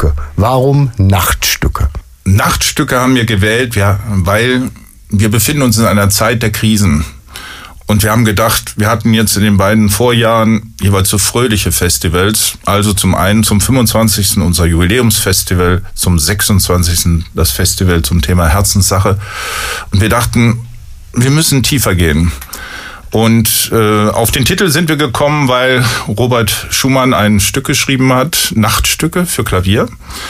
Nachtstücke. Warum Nachtstücke? Nachtstücke haben wir gewählt, weil wir befinden uns in einer Zeit der Krisen. Und wir haben gedacht, wir hatten jetzt in den beiden Vorjahren jeweils so fröhliche Festivals. Also zum einen zum 25. unser Jubiläumsfestival, zum 26. das Festival zum Thema Herzenssache. Und wir dachten, wir müssen tiefer gehen. Und auf den Titel sind wir gekommen, weil Robert Schumann ein Stück geschrieben hat, Nachtstücke für Klavier.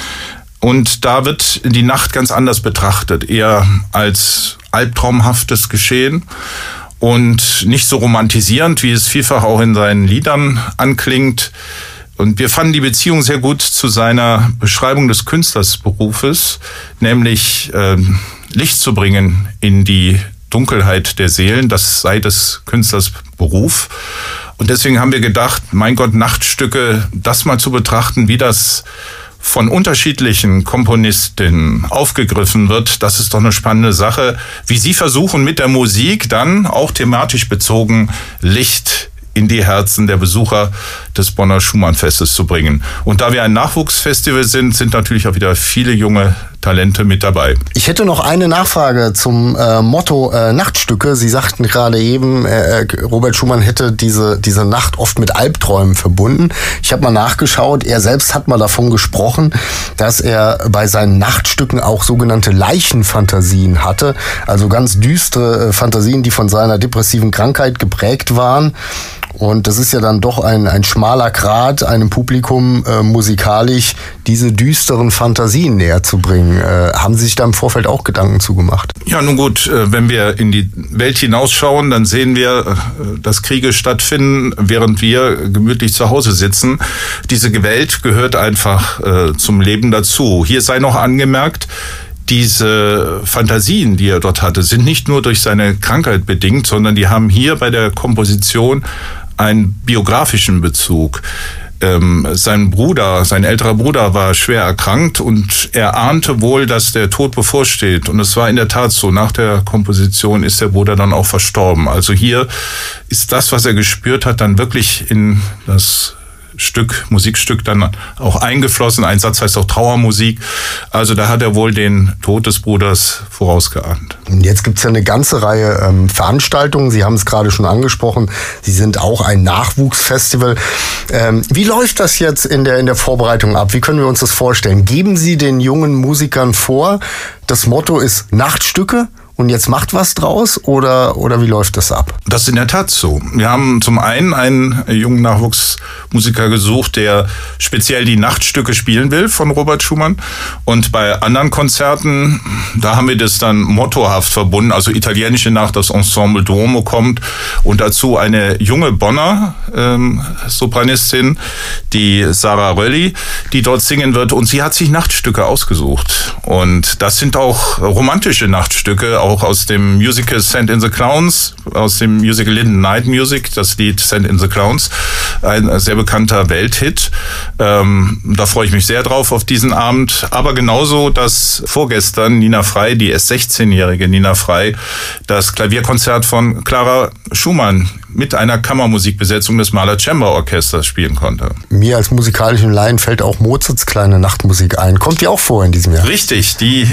Und da wird die Nacht ganz anders betrachtet, eher als albtraumhaftes Geschehen und nicht so romantisierend, wie es vielfach auch in seinen Liedern anklingt. Und wir fanden die Beziehung sehr gut zu seiner Beschreibung des Künstlersberufes, nämlich Licht zu bringen in die Dunkelheit der Seelen, das sei des Künstlers Beruf. Und deswegen haben wir gedacht, mein Gott, Nachtstücke, das mal zu betrachten, wie das von unterschiedlichen Komponistinnen aufgegriffen wird, das ist doch eine spannende Sache, wie sie versuchen mit der Musik dann auch thematisch bezogen Licht in die Herzen der Besucher des Bonner Schumann-Festes zu bringen. Und da wir ein Nachwuchsfestival sind natürlich auch wieder viele junge Talente mit dabei. Ich hätte noch eine Nachfrage zum Motto Nachtstücke. Sie sagten gerade eben, Robert Schumann hätte diese Nacht oft mit Albträumen verbunden. Ich habe mal nachgeschaut, er selbst hat mal davon gesprochen, dass er bei seinen Nachtstücken auch sogenannte Leichenfantasien hatte. Also ganz düstere Fantasien, die von seiner depressiven Krankheit geprägt waren. Und das ist ja dann doch ein schmaler Grat, einem Publikum musikalisch diese düsteren Fantasien näher zu bringen. Haben Sie sich da im Vorfeld auch Gedanken zugemacht? Ja, nun gut, wenn wir in die Welt hinausschauen, dann sehen wir, dass Kriege stattfinden, während wir gemütlich zu Hause sitzen. Diese Welt gehört einfach zum Leben dazu. Hier sei noch angemerkt, diese Fantasien, die er dort hatte, sind nicht nur durch seine Krankheit bedingt, sondern die haben hier bei der Komposition einen biografischen Bezug. Sein älterer Bruder war schwer erkrankt und er ahnte wohl, dass der Tod bevorsteht. Und es war in der Tat so. Nach der Komposition ist der Bruder dann auch verstorben. Also hier ist das, was er gespürt hat, dann wirklich in das Musikstück dann auch eingeflossen. Ein Satz heißt auch Trauermusik. Also da hat er wohl den Tod des Bruders vorausgeahnt. Jetzt gibt's ja eine ganze Reihe Veranstaltungen. Sie haben es gerade schon angesprochen. Sie sind auch ein Nachwuchsfestival. Wie läuft das jetzt in der Vorbereitung ab? Wie können wir uns das vorstellen? Geben Sie den jungen Musikern vor, das Motto ist Nachtstücke? Und jetzt macht was draus oder wie läuft das ab? Das ist in der Tat so. Wir haben zum einen einen jungen Nachwuchsmusiker gesucht, der speziell die Nachtstücke spielen will von Robert Schumann. Und bei anderen Konzerten, da haben wir das dann mottohaft verbunden. Also italienische Nacht, das Ensemble Duomo kommt und dazu eine junge Bonner Sopranistin, die Sarah Rölli, die dort singen wird. Und sie hat sich Nachtstücke ausgesucht. Und das sind auch romantische Nachtstücke, auch aus dem Musical St. in the Clowns, aus dem Musical Linden Night Music, das Lied St. in the Clowns, ein sehr bekannter Welthit. Da freue ich mich sehr drauf auf diesen Abend. Aber genauso, dass vorgestern Nina Frey, die erst 16-jährige Nina Frey, das Klavierkonzert von Clara Schumann mit einer Kammermusikbesetzung des Mahler Chamber Orchesters spielen konnte. Mir als musikalischen Laien fällt auch Mozarts kleine Nachtmusik ein. Kommt die auch vor in diesem Jahr? Richtig, die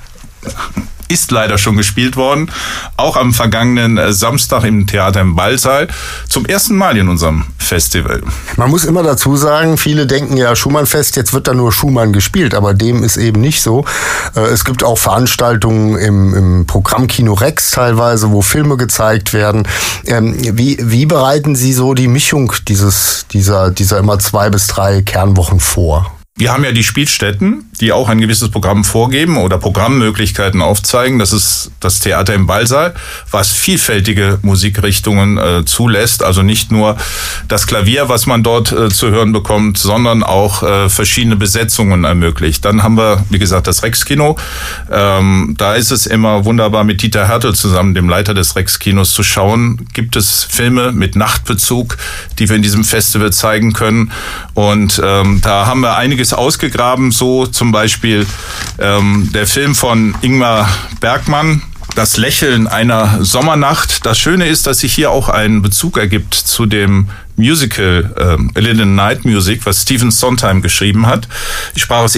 ist leider schon gespielt worden, auch am vergangenen Samstag im Theater im Ballsaal, zum ersten Mal in unserem Festival. Man muss immer dazu sagen, viele denken ja Schumannfest, jetzt wird da nur Schumann gespielt, aber dem ist eben nicht so. Es gibt auch Veranstaltungen im Programm Kino Rex teilweise, wo Filme gezeigt werden. Wie bereiten Sie so die Mischung dieser immer 2 bis 3 Kernwochen vor? Wir haben ja die Spielstätten, die auch ein gewisses Programm vorgeben oder Programmmöglichkeiten aufzeigen. Das ist das Theater im Ballsaal, was vielfältige Musikrichtungen zulässt. Also nicht nur das Klavier, was man dort zu hören bekommt, sondern auch verschiedene Besetzungen ermöglicht. Dann haben wir, wie gesagt, das Rex-Kino. Da ist es immer wunderbar, mit Dieter Hertel zusammen, dem Leiter des Rex-Kinos, zu schauen. Gibt es Filme mit Nachtbezug, die wir in diesem Festival zeigen können? Und da haben wir einiges ausgegraben, so zum Beispiel der Film von Ingmar Bergman, Das Lächeln einer Sommernacht. Das Schöne ist, dass sich hier auch ein Bezug ergibt zu dem Musical A Linden Night Music, was Stephen Sondheim geschrieben hat. Ich sprach es